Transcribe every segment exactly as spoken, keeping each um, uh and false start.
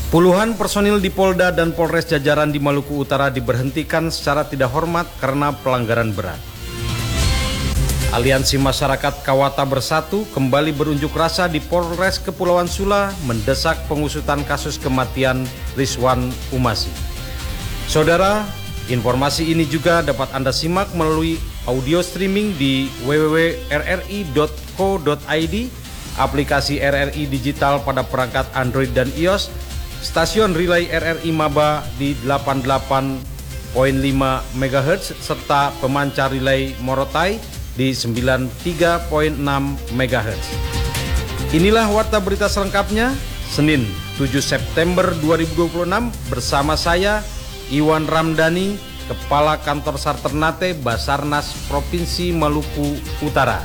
Puluhan personil di Polda dan Polres jajaran di Maluku Utara diberhentikan secara tidak hormat karena pelanggaran berat. Aliansi Masyarakat Kawata Bersatu kembali berunjuk rasa di Polres Kepulauan Sula mendesak pengusutan kasus kematian Rizwan Umasi. Saudara, informasi ini juga dapat Anda simak melalui audio streaming di w w w titik r r i titik co titik i d, aplikasi R R I Digital pada perangkat Android dan iOS, stasiun relay R R I Maba di delapan puluh delapan koma lima megahertz, serta pemancar relay Morotai di sembilan puluh tiga koma enam megahertz. Inilah warta berita selengkapnya, Senin tujuh September dua ribu dua puluh enam, bersama saya, Iwan Ramdhani, Kepala Kantor SAR Ternate Basarnas Provinsi Maluku Utara.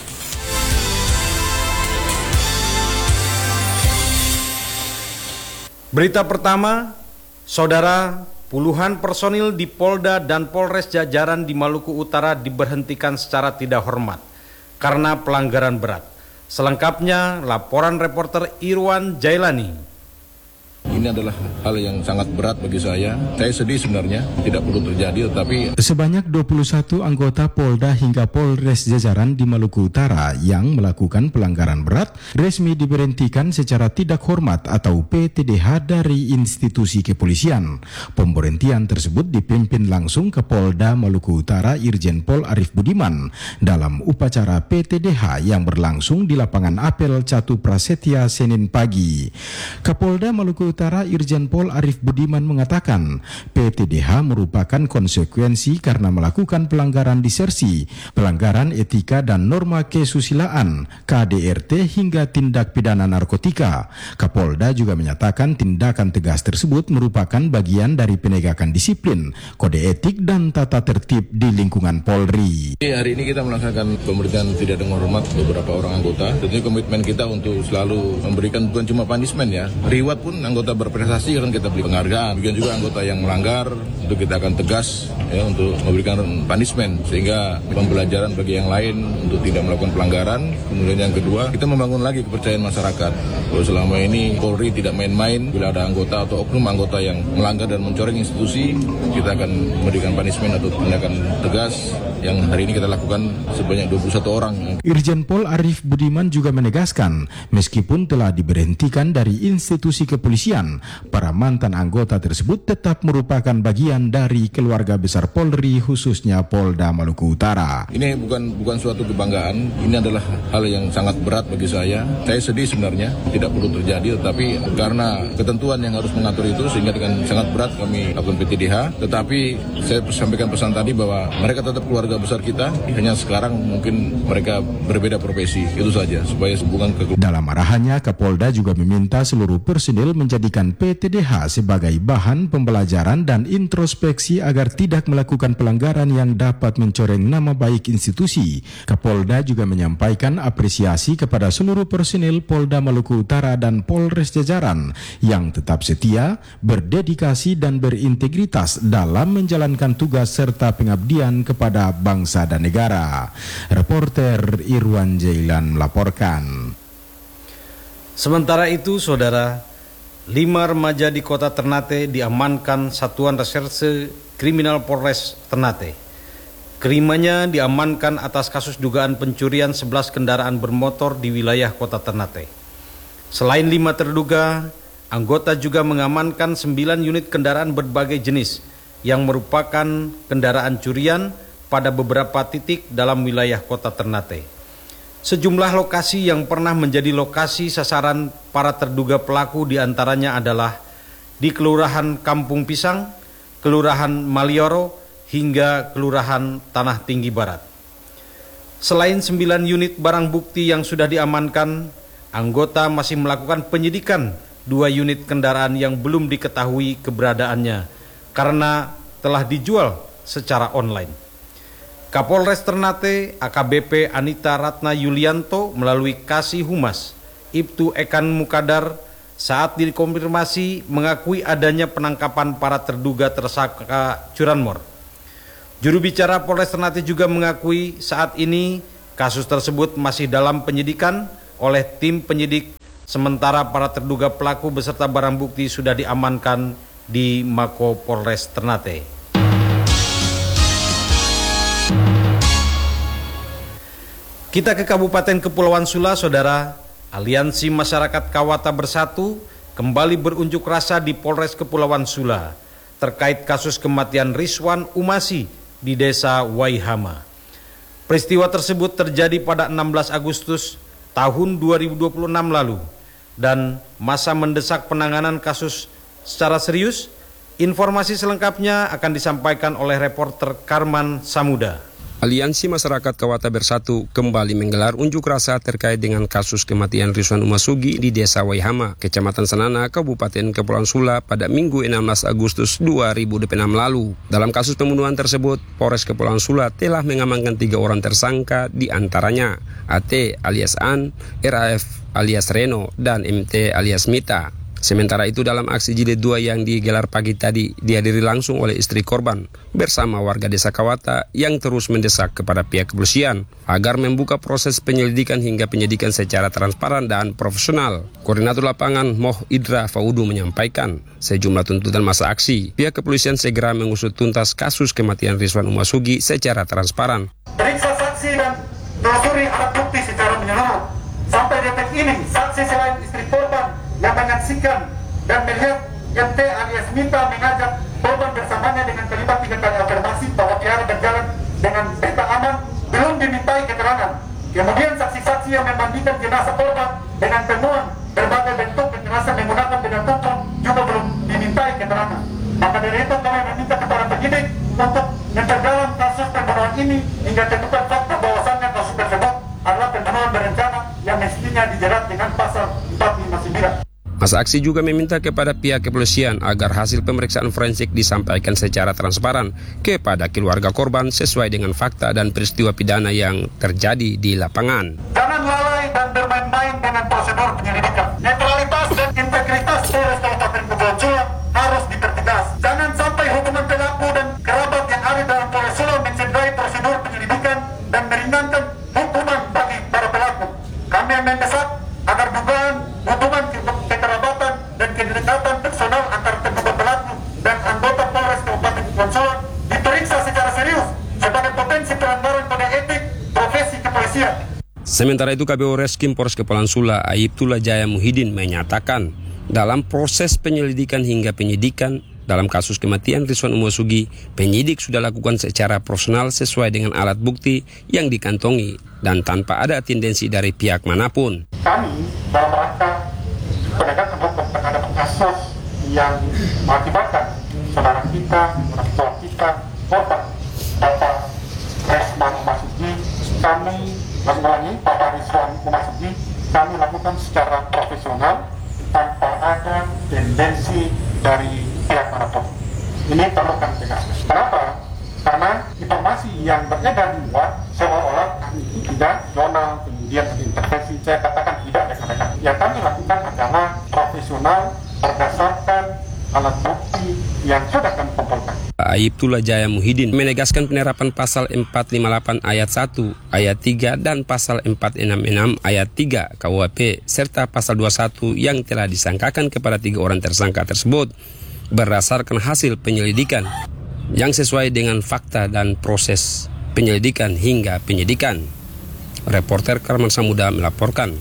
Berita pertama, saudara, puluhan personil di Polda dan Polres jajaran di Maluku Utara diberhentikan secara tidak hormat karena pelanggaran berat. Selengkapnya, laporan reporter Irwan Jailani. Ini adalah hal yang sangat berat bagi saya. Saya sedih sebenarnya, tidak perlu terjadi, tetapi sebanyak dua puluh satu anggota Polda hingga Polres jajaran di Maluku Utara yang melakukan pelanggaran berat resmi diberhentikan secara tidak hormat atau P T D H dari institusi kepolisian. Pemberhentian tersebut dipimpin langsung ke Polda Maluku Utara Irjen Pol Arif Budiman dalam upacara P T D H yang berlangsung di lapangan apel Catu Prasetya Senin pagi. Kapolda Maluku Utara Irjen Pol Arif Budiman mengatakan P T D H merupakan konsekuensi karena melakukan pelanggaran disersi, pelanggaran etika dan norma kesusilaan, K D R T hingga tindak pidana narkotika. Kapolda juga menyatakan tindakan tegas tersebut merupakan bagian dari penegakan disiplin, kode etik dan tata tertib di lingkungan Polri. Hari ini kita melaksanakan pemberhentian tidak dengan hormat beberapa orang anggota. Tentunya komitmen kita untuk selalu memberikan bukan cuma punishment ya, reward pun anggota berprestasi akan kita beri penghargaan. Demikian juga anggota yang melanggar itu kita akan tegas ya untuk memberikan punishment sehingga pembelajaran bagi yang lain untuk tidak melakukan pelanggaran. Kemudian yang kedua, kita membangun lagi kepercayaan masyarakat. Kalau selama ini Polri tidak main-main, bila ada anggota atau oknum anggota yang melanggar dan mencoreng institusi, kita akan memberikan punishment atau tindakan tegas yang hari ini kita lakukan sebanyak dua puluh satu orang. Irjen Pol Arif Budiman juga menegaskan, meskipun telah diberhentikan dari institusi kepolisian, para mantan anggota tersebut tetap merupakan bagian dari keluarga besar Polri, khususnya Polda Maluku Utara. Ini bukan bukan suatu kebanggaan, ini adalah hal yang sangat berat bagi saya. Saya sedih sebenarnya, tidak perlu terjadi, tetapi karena ketentuan yang harus mengatur itu sehingga dengan sangat berat kami lakukan P T D H. Tetapi saya sampaikan pesan tadi bahwa mereka tetap keluarga besar kita, hanya sekarang mungkin mereka berbeda profesi, itu saja supaya hubungan ke. Dalam arahannya, Kapolda juga meminta seluruh personil menjadikan P T D H sebagai bahan pembelajaran dan introspeksi agar tidak melakukan pelanggaran yang dapat mencoreng nama baik institusi. Kapolda juga menyampaikan apresiasi kepada seluruh personil Polda Maluku Utara dan Polres jajaran yang tetap setia, berdedikasi dan berintegritas dalam menjalankan tugas serta pengabdian kepada bangsa dan negara. Reporter Irwan Jailan melaporkan. Sementara itu, saudara, lima remaja di kota Ternate diamankan Satuan Reserse Kriminal Polres Ternate. Kelimanya diamankan atas kasus dugaan pencurian sebelas kendaraan bermotor di wilayah kota Ternate. Selain lima terduga, anggota juga mengamankan sembilan unit kendaraan berbagai jenis yang merupakan kendaraan curian pada beberapa titik dalam wilayah kota Ternate. Sejumlah lokasi yang pernah menjadi lokasi sasaran para terduga pelaku diantaranya adalah di Kelurahan Kampung Pisang, Kelurahan Malioro, hingga Kelurahan Tanah Tinggi Barat. Selain sembilan unit barang bukti yang sudah diamankan, anggota masih melakukan penyidikan dua unit kendaraan yang belum diketahui keberadaannya karena telah dijual secara online. Kapolres Ternate A K B P Anita Ratna Yulianto melalui Kasih Humas Ibtu Ekan Mukadar saat dikonfirmasi mengakui adanya penangkapan para terduga tersangka curanmor. Juru bicara Polres Ternate juga mengakui saat ini kasus tersebut masih dalam penyidikan oleh tim penyidik Sementara para terduga pelaku beserta barang bukti sudah diamankan di Mako Polres Ternate. Kita ke Kabupaten Kepulauan Sula, Saudara. Aliansi Masyarakat Kawata Bersatu kembali berunjuk rasa di Polres Kepulauan Sula terkait kasus kematian Rizwan Umasi di Desa Waihama. Peristiwa tersebut terjadi pada enam belas Agustus tahun dua ribu dua puluh enam lalu dan masa mendesak penanganan kasus secara serius. Informasi selengkapnya akan disampaikan oleh reporter Karman Samuda. Aliansi Masyarakat Kawata Bersatu kembali menggelar unjuk rasa terkait dengan kasus kematian Rizwan Umasugi di Desa Waihama, Kecamatan Sanana, Kabupaten Kepulauan Sula pada Minggu enam belas Agustus dua ribu dua puluh enam lalu. Dalam kasus pembunuhan tersebut, Polres Kepulauan Sula telah mengamankan tiga orang tersangka, di antaranya A T alias An, R A F alias Reno, dan M T alias Mita. Sementara itu dalam aksi jilid dua yang digelar pagi tadi dihadiri langsung oleh istri korban bersama warga Desa Kawata yang terus mendesak kepada pihak kepolisian agar membuka proses penyelidikan hingga penyidikan secara transparan dan profesional. Koordinator lapangan Moh Idra Faudu menyampaikan sejumlah tuntutan masa aksi. Pihak kepolisian segera mengusut tuntas kasus kematian Rizwan Umasugi secara transparan. Periksa saksi dan telusuri alat bukti secara menyeluruh. Sampai detik ini saksi selain istri korban yang menyaksikan dan melihat M T alias Mita mengajak korban bersamanya dengan terlibat tiga kali afirmasi bahwa pihaknya berjalan dengan berita aman belum dimintai keterangan. Kemudian saksi-saksi yang memandikan jenazah korban dengan temuan berbagai bentuk kekerasan menggunakan benda tumpul juga belum dimintai keterangan. Maka dari itu kami meminta kepada penyidik untuk memperdalam kasus pembunuhan ini hingga temukan fakta bahwasannya kasus tersebut adalah pembunuhan berencana yang mestinya dijerat dengan pasal empat lima sembilan. Masa aksi juga meminta kepada pihak kepolisian agar hasil pemeriksaan forensik disampaikan secara transparan kepada keluarga korban sesuai dengan fakta dan peristiwa pidana yang terjadi di lapangan. Jangan lalai dan bermain-main dengan prosedur penyelidikan. Netralitas dan integritas Polres Kabupaten Kepulauan Sula harus dipertegas. Jangan sampai hukuman pelaku dan kerabat yang ada dalam Polres Sula mencederai prosedur penyelidikan dan meringankan hukuman bagi para pelaku. Kami mendesak agar dugaan hubungan kekerabatan dan kedekatan personal antar terduga pelaku dan anggota Polres Kabupaten Kepulauan Sula diperiksa secara serius sebagai potensi pelanggaran kode etik profesi kepolisian. Sementara itu, K B O Reskim Polres Kepulauan Sula Aibtullah Jaya Muhyiddin menyatakan dalam proses penyelidikan hingga penyidikan dalam kasus kematian Rizwan Umasugi, penyidik sudah lakukan secara profesional sesuai dengan alat bukti yang dikantongi dan tanpa ada tendensi dari pihak manapun. Kami dalam rangka penegakan hukum terhadap kasus yang mengakibatkan saudara kita, orang tua kita, korban Bapak Rizwan Umasugi, kami mengulangi Bapak Rizwan Umasugi, kami lakukan secara profesional tanpa ada tendensi dari pihak manapun. Ini perlu kami tegaskan. Kenapa? Karena informasi yang beredar di luar seolah-olah kami itu tidak zona, kemudian intervensi. Saya katakan tidak rekan-rekan. Yang kami lakukan adalah profesional berdasarkan alat bukti yang sudah kami kumpulkan. Aibtullah Jaya Muhyiddin menegaskan penerapan pasal empat lima delapan ayat satu, ayat tiga dan pasal empat enam enam ayat tiga K U H P serta pasal dua puluh satu yang telah disangkakan kepada tiga orang tersangka tersebut berdasarkan hasil penyelidikan yang sesuai dengan fakta dan proses penyelidikan hingga penyidikan. Reporter Karman Samuda melaporkan.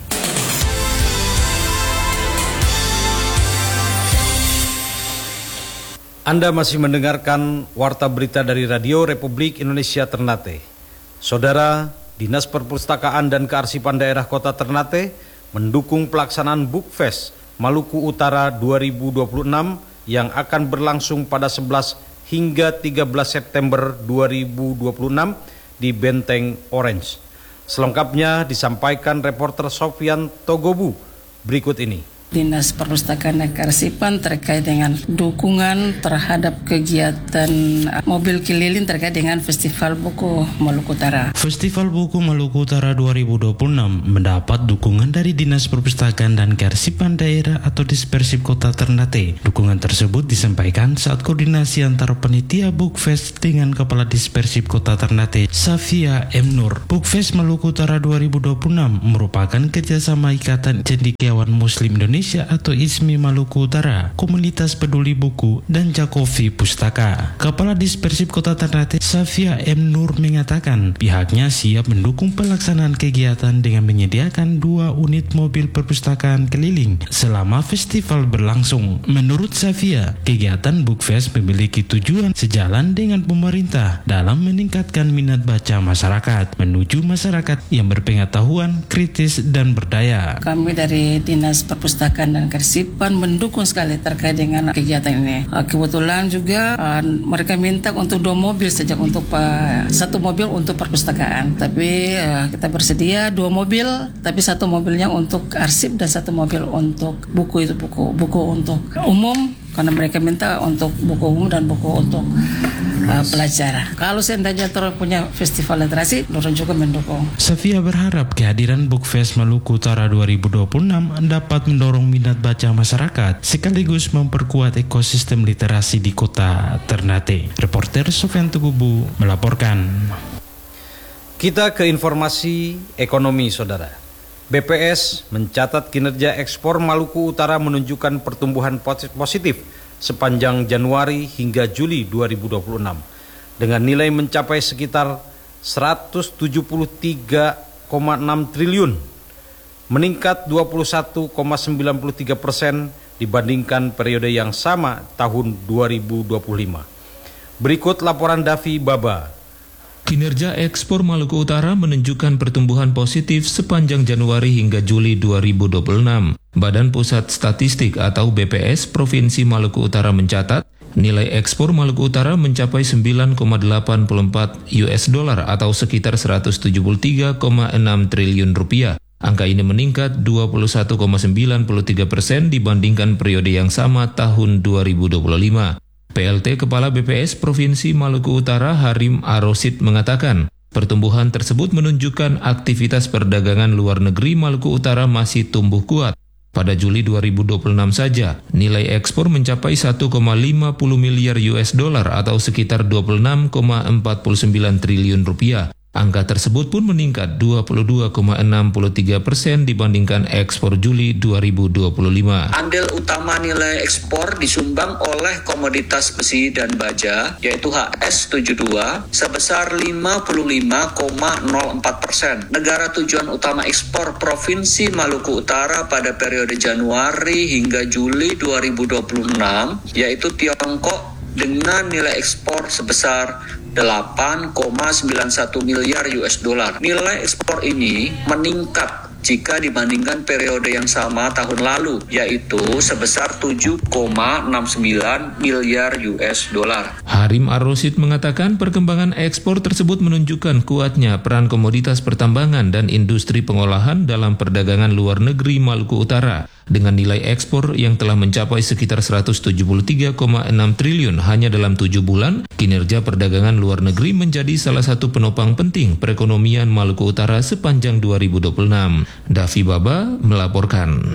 Anda masih mendengarkan Warta Berita dari Radio Republik Indonesia Ternate. Saudara, Dinas Perpustakaan dan Kearsipan Daerah Kota Ternate mendukung pelaksanaan Bookfest Maluku Utara dua ribu dua puluh enam yang akan berlangsung pada sebelas hingga tiga belas September dua ribu dua puluh enam di Benteng Orange. Selengkapnya disampaikan reporter Sofyan Togobu berikut ini. Dinas Perpustakaan dan Kearsipan terkait dengan dukungan terhadap kegiatan mobil keliling terkait dengan Festival Buku Maluku Utara. Festival Buku Maluku Utara dua ribu dua puluh enam mendapat dukungan dari Dinas Perpustakaan dan Kearsipan Daerah atau Dispersip Kota Ternate. Dukungan tersebut disampaikan saat koordinasi antara panitia Bookfest dengan Kepala Dispersip Kota Ternate, Safia M. Nur. Bookfest Maluku Utara dua ribu dua puluh enam merupakan kerjasama Ikatan Cendekiawan Muslim Indonesia atau I S M I Maluku Utara, Komunitas Peduli Buku, dan Jakovi Pustaka. Kepala Dispersip Kota Ternate, Safia M. Nur mengatakan pihaknya siap mendukung pelaksanaan kegiatan dengan menyediakan dua unit mobil perpustakaan keliling selama festival berlangsung. Menurut Safia, kegiatan Bookfest memiliki tujuan sejalan dengan pemerintah dalam meningkatkan minat baca masyarakat menuju masyarakat yang berpengetahuan, kritis, dan berdaya. Kami dari Dinas Perpustakaan dan Kearsipan mendukung sekali terkait dengan kegiatan ini. Kebetulan juga uh, mereka minta untuk dua mobil saja untuk uh, satu mobil untuk perpustakaan. Tapi uh, kita bersedia dua mobil, tapi satu mobilnya untuk arsip dan satu mobil untuk buku itu buku buku untuk umum. Karena mereka minta untuk buku umum dan buku untuk uh, pelajar. Kalau seandainya Dorong punya festival literasi, Dorong juga mendukung. Safia berharap kehadiran Bookfest Maluku Utara dua ribu dua puluh enam dapat mendorong minat baca masyarakat sekaligus memperkuat ekosistem literasi di Kota Ternate. Reporter Sofian Tugubu melaporkan. Kita ke informasi ekonomi, saudara. B P S mencatat kinerja ekspor Maluku Utara menunjukkan pertumbuhan positif sepanjang Januari hingga Juli dua ribu dua puluh enam dengan nilai mencapai sekitar seratus tujuh puluh tiga koma enam triliun, meningkat dua puluh satu koma sembilan tiga persen dibandingkan periode yang sama tahun dua ribu dua puluh lima. Berikut laporan Davi Baba. Kinerja ekspor Maluku Utara menunjukkan pertumbuhan positif sepanjang Januari hingga Juli dua ribu dua puluh enam. Badan Pusat Statistik atau B P S Provinsi Maluku Utara mencatat nilai ekspor Maluku Utara mencapai sembilan koma delapan empat U S dollar atau sekitar seratus tujuh puluh tiga koma enam triliun rupiah. Angka ini meningkat dua puluh satu koma sembilan tiga persen dibandingkan periode yang sama tahun dua ribu dua puluh lima. P L T Kepala B P S Provinsi Maluku Utara Harim Arosid mengatakan, pertumbuhan tersebut menunjukkan aktivitas perdagangan luar negeri Maluku Utara masih tumbuh kuat. Pada Juli dua ribu dua puluh enam saja, nilai ekspor mencapai satu koma lima nol miliar U S dollar atau sekitar dua puluh enam koma empat sembilan triliun rupiah. Angka tersebut pun meningkat dua puluh dua koma enam tiga persen dibandingkan ekspor Juli dua ribu dua puluh lima. Andil utama nilai ekspor disumbang oleh komoditas besi dan baja, yaitu H S tujuh puluh dua, sebesar lima puluh lima koma nol empat persen. Negara tujuan utama ekspor Provinsi Maluku Utara pada periode Januari hingga Juli dua ribu dua puluh enam, yaitu Tiongkok dengan nilai ekspor sebesar delapan koma sembilan satu miliar U S dollar. Nilai ekspor ini meningkat jika dibandingkan periode yang sama tahun lalu, yaitu sebesar tujuh koma enam sembilan miliar U S dollar. Harim Ar-Rosid mengatakan perkembangan ekspor tersebut menunjukkan kuatnya peran komoditas pertambangan dan industri pengolahan dalam perdagangan luar negeri Maluku Utara. Dengan nilai ekspor yang telah mencapai sekitar seratus tujuh puluh tiga koma enam triliun hanya dalam tujuh bulan, kinerja perdagangan luar negeri menjadi salah satu penopang penting perekonomian Maluku Utara sepanjang dua ribu dua puluh enam. Davi Baba melaporkan.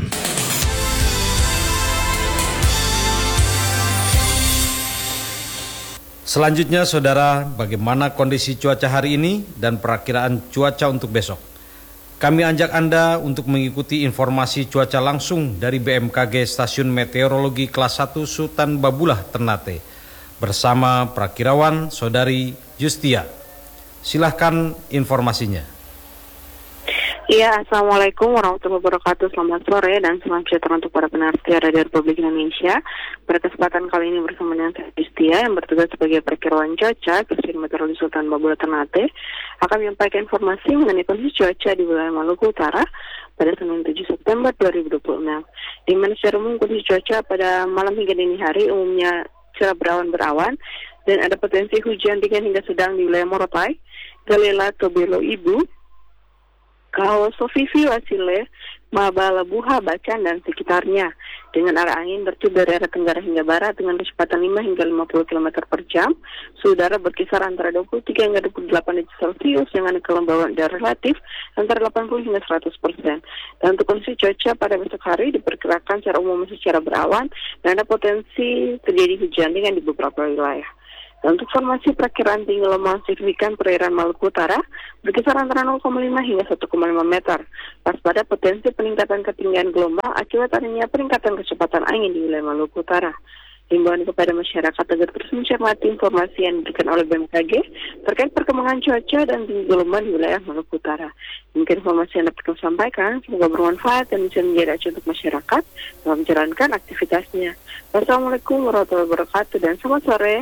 Selanjutnya, saudara, bagaimana kondisi cuaca hari ini dan perakiraan cuaca untuk besok? Kami ajak Anda untuk mengikuti informasi cuaca langsung dari B M K G Stasiun Meteorologi Kelas satu Sultan Babulah, Ternate, bersama Prakirawan Saudari Justia. Silahkan informasinya. Ya, Assalamualaikum warahmatullahi wabarakatuh. Selamat sore dan salam sejahtera untuk para pendengar setia Radio Republik Indonesia. Pada kesempatan kali ini bersama dengan saya Justia yang bertugas sebagai Prakirawan Cuaca Stasiun Meteorologi Sultan Babulah, Ternate, akan menyampaikan informasi mengenai kondisi cuaca di wilayah Maluku Utara pada Senin tujuh September dua ribu dua puluh enam. Di mana secara umum kondisi cuaca pada malam hingga dini hari umumnya cerah berawan-berawan dan ada potensi hujan ringan hingga sedang di wilayah Morotai, Galela, Tobelo, Ibu, Kao, Sofifi, Wasile, Mabalabuha, Bacan, dan sekitarnya dengan arah angin bertiup dari arah tenggara hingga barat dengan kecepatan lima hingga lima puluh kilometer per jam. Suhu udara berkisar antara dua puluh tiga hingga dua puluh delapan derajat Celcius dengan kelembaban udara relatif antara delapan puluh hingga seratus persen. Dan untuk kondisi cuaca pada besok hari diperkirakan secara umum secara berawan dan ada potensi terjadi hujan ringan di beberapa wilayah. Dan untuk formasi perakiraan tinggi gelombang signifikan perairan Maluku Utara berkisar antara nol koma lima hingga satu koma lima meter. Waspada potensi peningkatan ketinggian gelombang akibat adanya peningkatan kecepatan angin di wilayah Maluku Utara. Himbauan kepada masyarakat agar terus mencermati informasi yang diberikan oleh B M K G terkait perkembangan cuaca dan tinggi gelombang di wilayah Maluku Utara. Mungkin informasi yang dapat kami sampaikan semoga bermanfaat dan bisa menjadi acuan untuk masyarakat dalam menjalankan aktivitasnya. Wassalamualaikum warahmatullahi wabarakatuh dan selamat sore.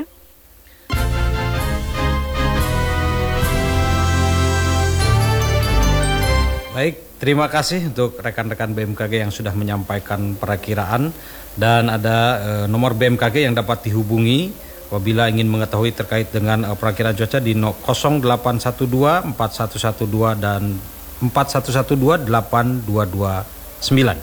Baik, terima kasih untuk rekan-rekan B M K G yang sudah menyampaikan perakiraan dan ada e, nomor B M K G yang dapat dihubungi apabila ingin mengetahui terkait dengan e, perakiraan cuaca di nol delapan satu dua empat satu satu dua dan empat satu satu dua delapan dua dua sembilan.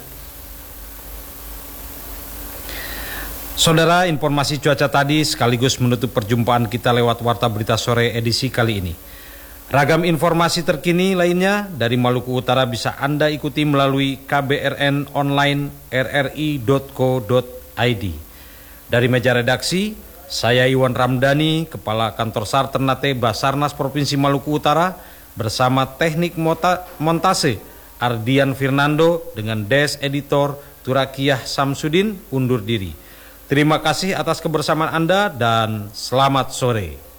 Saudara, informasi cuaca tadi sekaligus menutup perjumpaan kita lewat Warta Berita Sore edisi kali ini. Ragam informasi terkini lainnya dari Maluku Utara bisa Anda ikuti melalui k b r n online r r i dot co dot i d. Dari meja redaksi, saya Iwan Ramdhani, Kepala Kantor SAR Ternate Basarnas Provinsi Maluku Utara, bersama teknik montase Ardian Fernando dengan Desk Editor Turakiyah Samsudin undur diri. Terima kasih atas kebersamaan Anda dan selamat sore.